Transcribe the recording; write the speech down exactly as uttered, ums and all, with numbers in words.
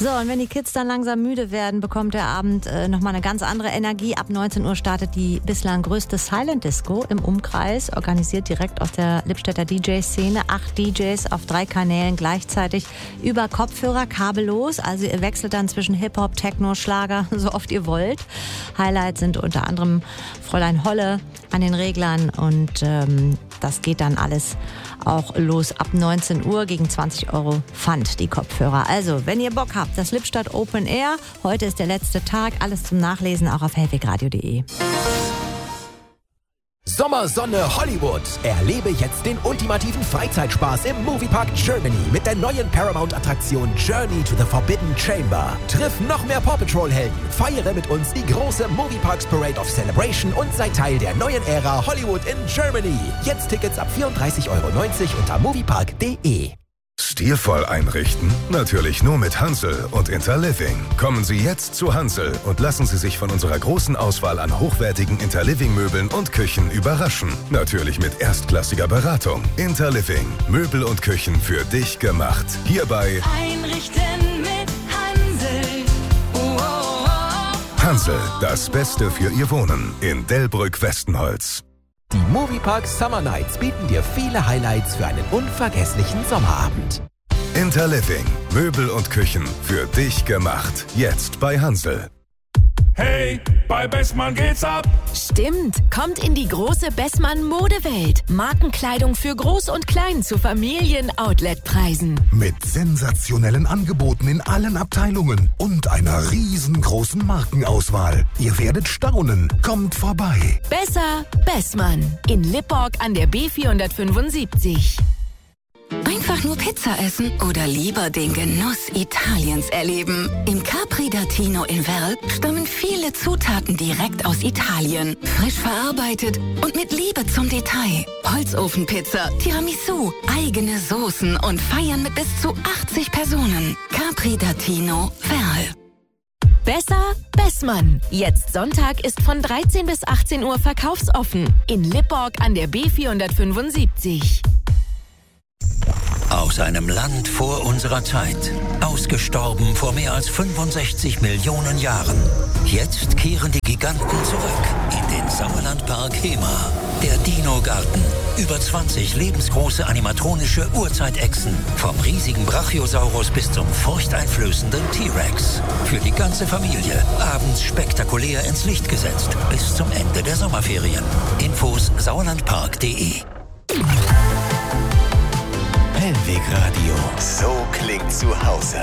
So, und wenn die Kids dann langsam müde werden, bekommt der Abend äh, nochmal eine ganz andere Energie. Ab neunzehn Uhr startet die bislang größte Silent Disco im Umkreis, organisiert direkt aus der Lippstädter D J-Szene. Acht D Js auf drei Kanälen gleichzeitig über Kopfhörer, kabellos. Also ihr wechselt dann zwischen Hip-Hop, Techno, Schlager, so oft ihr wollt. Highlights sind unter anderem Fräulein Holle an den Reglern und ähm, das geht dann alles auch los ab neunzehn Uhr gegen zwanzig Euro Pfand, die Kopfhörer. Also, wenn ihr Bock habt, das Lippstadt Open Air. Heute ist der letzte Tag. Alles zum Nachlesen auch auf hellwegradio punkt de. Sommersonne Hollywood. Erlebe jetzt den ultimativen Freizeitspaß im Moviepark Germany mit der neuen Paramount-Attraktion Journey to the Forbidden Chamber. Triff noch mehr Paw Patrol-Helden, feiere mit uns die große Movieparks Parade of Celebration und sei Teil der neuen Ära Hollywood in Germany. Jetzt Tickets ab vierunddreißig Euro neunzig unter moviepark punkt de. Stilvoll einrichten? Natürlich nur mit Hansel und Interliving. Kommen Sie jetzt zu Hansel und lassen Sie sich von unserer großen Auswahl an hochwertigen Interliving-Möbeln und Küchen überraschen. Natürlich mit erstklassiger Beratung. Interliving. Möbel und Küchen für dich gemacht. Hierbei Einrichten mit Hansel. Oh, oh, oh. Hansel. Das Beste für Ihr Wohnen in Delbrück-Westenholz. Die Moviepark Summer Nights bieten dir viele Highlights für einen unvergesslichen Sommerabend. Interliving. Möbel und Küchen für dich gemacht. Jetzt bei Hansel. Hey, bei Bessmann geht's ab. Stimmt, kommt in die große Bessmann-Modewelt. Markenkleidung für Groß und Klein zu Familien-Outlet-Preisen. Mit sensationellen Angeboten in allen Abteilungen und einer riesengroßen Markenauswahl. Ihr werdet staunen. Kommt vorbei. Besser Bessmann. In Lipborg an der B vierhundertfünfundsiebzig. Einfach nur Pizza essen oder lieber den Genuss Italiens erleben? Im Capri da Tino in Werl stammen viele Zutaten direkt aus Italien. Frisch verarbeitet und mit Liebe zum Detail. Holzofenpizza, Tiramisu, eigene Soßen und Feiern mit bis zu achtzig Personen. Capri da Tino, Werl. Besser Bessmann. Jetzt Sonntag ist von dreizehn bis achtzehn Uhr verkaufsoffen. In Lipborg an der B vierhundertfünfundsiebzig. Aus einem Land vor unserer Zeit. Ausgestorben vor mehr als fünfundsechzig Millionen Jahren. Jetzt kehren die Giganten zurück in den Sauerlandpark Hema. Der Dino-Garten. Über zwanzig lebensgroße animatronische Urzeitechsen. Vom riesigen Brachiosaurus bis zum furchteinflößenden T-Rex. Für die ganze Familie. Abends spektakulär ins Licht gesetzt. Bis zum Ende der Sommerferien. Infos sauerlandpark punkt de. Hellwegradio. So klingt zu Hause.